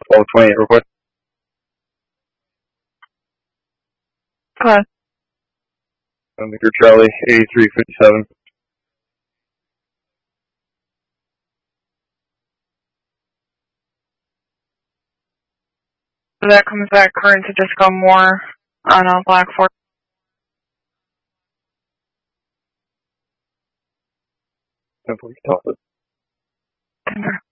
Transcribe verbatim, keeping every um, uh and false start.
twelve twenty-eight real quick. Go ahead. Um, Victor Charlie, eighty-three fifty-seven. So that comes back current to just go more on a black four. Simply toss it. Denver.